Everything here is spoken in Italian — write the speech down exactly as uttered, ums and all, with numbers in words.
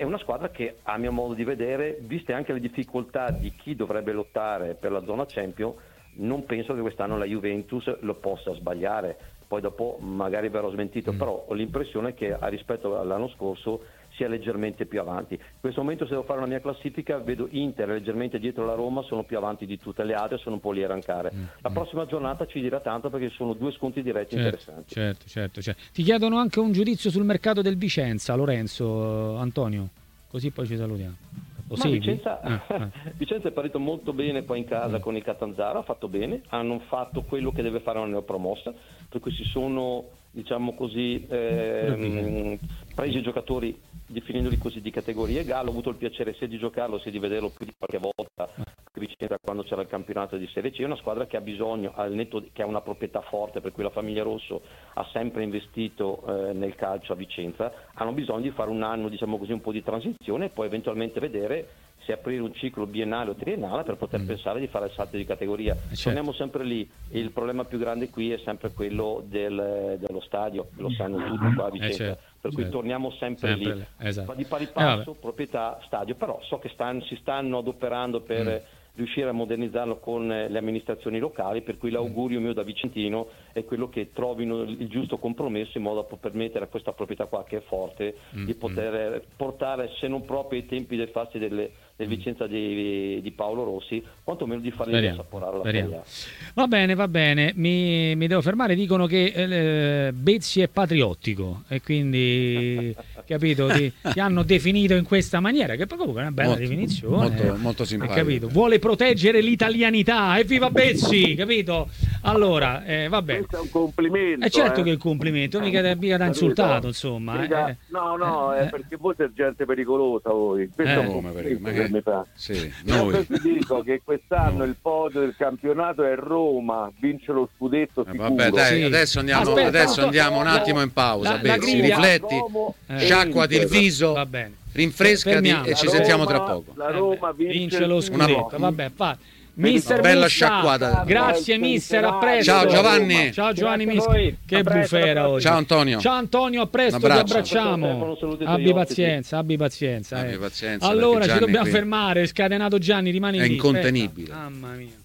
è una squadra che, a mio modo di vedere, viste anche le difficoltà di chi dovrebbe lottare per la zona Champions, non penso che quest'anno la Juventus lo possa sbagliare. Poi dopo magari verrò smentito, mm. però ho l'impressione che rispetto all'anno scorso sia leggermente più avanti. In questo momento, se devo fare una mia classifica, vedo Inter leggermente dietro la Roma, sono più avanti di tutte le altre, sono un po' lì a rancare. Mm. La prossima giornata ci dirà tanto, perché sono due scontri diretti certo, interessanti. Certo, certo, certo. Ti chiedono anche un giudizio sul mercato del Vicenza, Lorenzo, Antonio, così poi ci salutiamo. Ma Vicenza, ah, ah. Vicenza è partito molto bene qua in casa mm. con il Catanzaro, ha fatto bene, hanno fatto quello che deve fare una neopromossa, per cui si sono, diciamo così, eh, presi i giocatori, definendoli così, di categoria. Gallo, ho avuto il piacere sia di giocarlo sia di vederlo più di qualche volta Vicenza quando c'era il campionato di Serie C. È una squadra che ha bisogno, al netto, che ha una proprietà forte, per cui la famiglia Rosso ha sempre investito eh, nel calcio a Vicenza. Hanno bisogno di fare un anno, diciamo così, un po' di transizione e poi eventualmente vedere se aprire un ciclo biennale o triennale per poter mm. pensare di fare il salto di categoria. Certo. Torniamo sempre lì, il problema più grande qui è sempre quello del, dello stadio, lo sanno tutti qua a Vicenza, eh certo, per cui certo. torniamo sempre, sempre lì, esatto. di pari passo, eh, proprietà, stadio, però so che stanno, si stanno adoperando per mm. riuscire a modernizzarlo con le amministrazioni locali, per cui l'augurio mio da vicentino è quello che trovino il giusto compromesso in modo da permettere a questa proprietà qua, che è forte, mm. di poter portare, se non proprio ai tempi del fasti delle del Vicenza di, di Paolo Rossi, quantomeno di farli assaporare la Serie A. Va bene, va bene, mi, mi devo fermare. Dicono che eh, Bezzi è patriottico e quindi capito, ti, ti hanno definito in questa maniera, che comunque è una bella molto, definizione, molto, eh. molto simpatico, capito? Vuole proteggere l'italianità, evviva Bezzi, capito? Allora, eh, va bene, questo è un complimento, è certo eh. che è un complimento, mica da, mica da insultato, insomma, mica, eh. no no eh, è perché voi siete gente pericolosa, voi, questo eh. è un complimento che mi fa. Sì, noi. Io dico che quest'anno no. il podio del campionato è Roma, vince lo scudetto sicuro. Vabbè, dai, sì. adesso andiamo, Aspetta, adesso andiamo un attimo in pausa, la, la Bezzi, rifletti, eh. sciacquati il viso, va bene, rinfrescati e ci Roma, sentiamo tra poco. La Roma vince, vince lo scudetto, vabbè, fa. Mister bella Mussa, sciacquata. Grazie mister, a presto. Ciao Giovanni. Ciao Giovanni Mister. Che bufera oggi. Ciao Antonio. Ciao Antonio, a presto, ti abbracciamo. Abbi pazienza, abbi pazienza. Abbi eh. pazienza. Allora ci dobbiamo qui fermare, scatenato Gianni, rimani lì. È lì. incontenibile. Aspetta. Mamma mia.